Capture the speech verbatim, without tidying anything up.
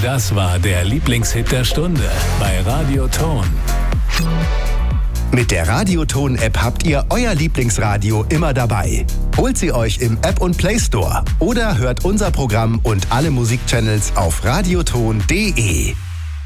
Das war der Lieblingshit der Stunde bei Radio Ton. Mit der Radio Ton-App habt ihr euer Lieblingsradio immer dabei. Holt sie euch im App und Play Store oder hört unser Programm und alle Musikchannels auf radioton punkt de.